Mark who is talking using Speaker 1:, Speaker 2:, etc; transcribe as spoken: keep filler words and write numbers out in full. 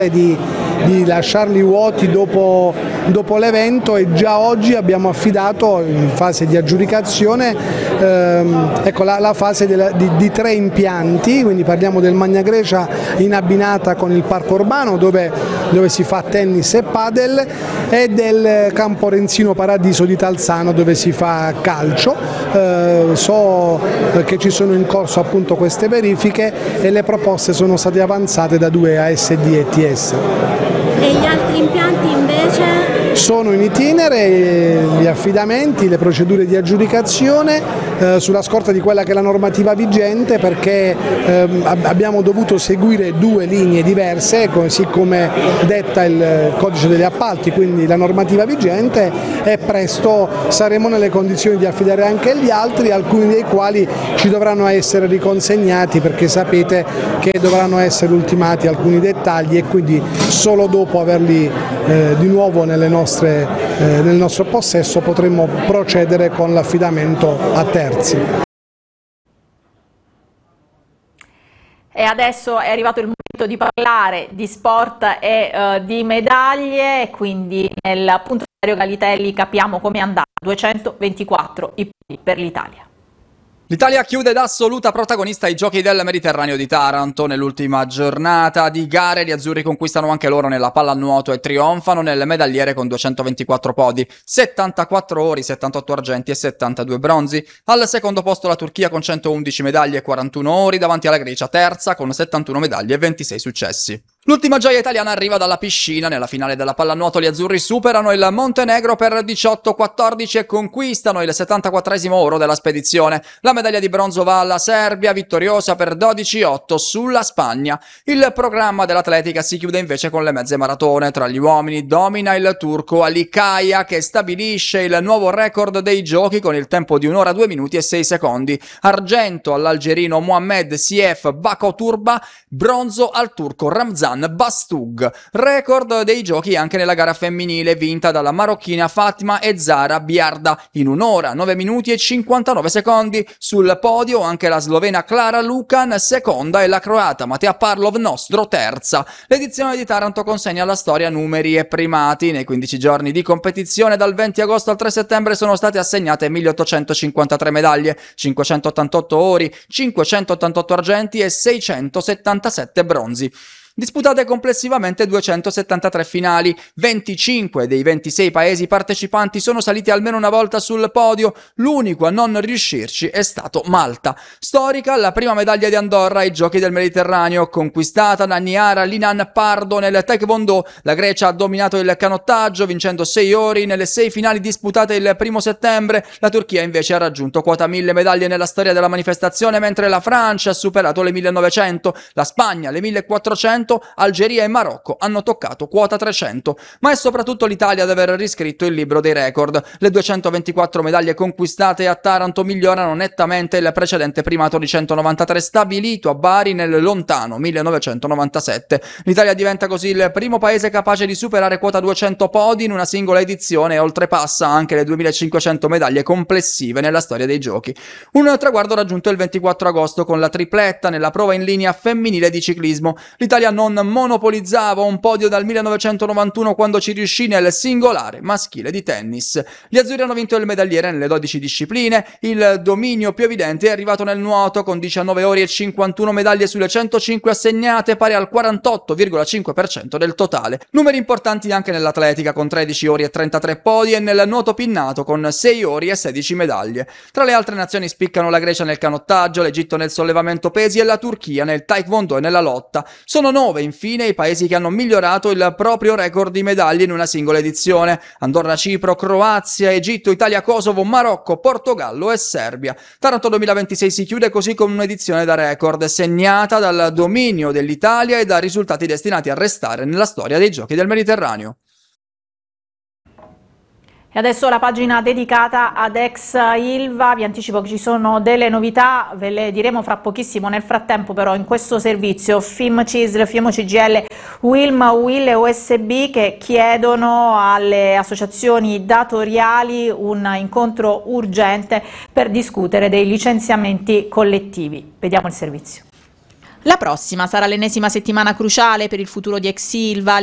Speaker 1: Di, di lasciarli vuoti dopo, dopo l'evento, e già oggi abbiamo affidato in fase di aggiudicazione ehm, ecco, la, la fase della, di, di tre impianti, quindi parliamo del Magna Grecia in abbinata con il parco urbano dove, dove si fa tennis e padel, e del campo Renzino Paradiso di Talzano dove si fa calcio. Eh, so che ci sono in corso appunto queste verifiche e le proposte sono state avanzate da due A S D e T S.
Speaker 2: E gli altri impianti invece?
Speaker 1: Sono in itinere gli affidamenti, le procedure di aggiudicazione eh, sulla scorta di quella che è la normativa vigente, perché eh, abbiamo dovuto seguire due linee diverse, così come detta il codice degli appalti, quindi la normativa vigente, e presto saremo nelle condizioni di affidare anche gli altri, alcuni dei quali ci dovranno essere riconsegnati perché sapete che dovranno essere ultimati alcuni dettagli e quindi solo dopo averli eh, di nuovo nelle nostre Nostre, eh, nel nostro possesso potremmo procedere con l'affidamento a terzi.
Speaker 3: E adesso è arrivato il momento di parlare di sport e uh, di medaglie, quindi nel punto Galitelli capiamo come è andato. duecentoventiquattro i punti per l'Italia.
Speaker 4: L'Italia chiude da assoluta protagonista ai Giochi del Mediterraneo di Taranto. Nell'ultima giornata di gare gli azzurri conquistano anche loro nella pallanuoto e trionfano nelle medagliere con duecentoventiquattro podi, settantaquattro ori, settantotto argenti e settantadue bronzi. Al secondo posto la Turchia con centoundici medaglie e quarantuno ori, davanti alla Grecia terza con settantuno medaglie e ventisei successi. L'ultima gioia italiana arriva dalla piscina. Nella finale della pallanuoto gli azzurri superano il Montenegro per diciotto a quattordici e conquistano il settantaquattresimo oro della spedizione. La medaglia di bronzo va alla Serbia, vittoriosa per dodici a otto sulla Spagna. Il programma dell'atletica si chiude invece con le mezze maratone. Tra gli uomini domina il turco Ali Kaya, che stabilisce il nuovo record dei giochi con il tempo di un'ora due minuti e sei secondi. Argento all'algerino Mohamed Sief Bakoturba, bronzo al turco Ramzan Bastug. Record dei giochi anche nella gara femminile vinta dalla marocchina Fatima e Zara Biarda in un'ora, nove minuti e cinquantanove secondi. Sul podio anche la slovena Klara Lukan seconda e la croata Matea Parlov Nostro terza. L'edizione di Taranto consegna alla storia numeri e primati. Nei quindici giorni di competizione dal venti agosto al tre settembre sono state assegnate milleottocentocinquantatré medaglie, cinquecentottantotto ori, cinquecentottantotto argenti e seicentosettantasette bronzi. Disputate complessivamente duecentosettantatré finali, venticinque dei ventisei paesi partecipanti sono saliti almeno una volta sul podio, l'unico a non riuscirci è stato Malta. Storica la prima medaglia di Andorra ai Giochi del Mediterraneo, conquistata da Niara Linan Pardo nel taekwondo. La Grecia ha dominato il canottaggio vincendo sei ori nelle sei finali disputate il primo settembre, la Turchia invece ha raggiunto quota mille medaglie nella storia della manifestazione, mentre la Francia ha superato le millenovecento, la Spagna le millequattrocento, Algeria e Marocco hanno toccato quota trecento, ma è soprattutto l'Italia ad aver riscritto il libro dei record. Le duecentoventiquattro medaglie conquistate a Taranto migliorano nettamente il precedente primato di centonovantatré stabilito a Bari nel lontano millenovecentonovantasette. L'Italia diventa così il primo paese capace di superare quota duecento podi in una singola edizione e oltrepassa anche le duemilacinquecento medaglie complessive nella storia dei giochi. Un traguardo raggiunto il ventiquattro agosto con la tripletta nella prova in linea femminile di ciclismo. L'Italia non monopolizzava un podio dal millenovecentonovantuno, quando ci riuscì nel singolare maschile di tennis. Gli azzurri hanno vinto il medagliere nelle dodici discipline. Il dominio più evidente è arrivato nel nuoto con diciannove ori e cinquantuno medaglie sulle centocinque assegnate, pari al quarantotto virgola cinque per cento del totale. Numeri importanti anche nell'atletica con tredici ori e trentatré podi, e nel nuoto pinnato con sei ori e sedici medaglie. Tra le altre nazioni spiccano la Grecia nel canottaggio, l'Egitto nel sollevamento pesi e la Turchia nel taekwondo e nella lotta. Sono nove infine i paesi che hanno migliorato il proprio record di medaglie in una singola edizione: Andorra, Cipro, Croazia, Egitto, Italia, Kosovo, Marocco, Portogallo e Serbia. Taranto duemilaventisei si chiude così con un'edizione da record, segnata dal dominio dell'Italia e da risultati destinati a restare nella storia dei Giochi del Mediterraneo.
Speaker 3: E adesso la pagina dedicata ad ex Ilva. Vi anticipo che ci sono delle novità, ve le diremo fra pochissimo. Nel frattempo però in questo servizio Fim Cisl, Fim C G L, Wilm, Will e U S B che chiedono alle associazioni datoriali un incontro urgente per discutere dei licenziamenti collettivi. Vediamo il servizio. La prossima sarà l'ennesima settimana cruciale per il futuro di ex Silva.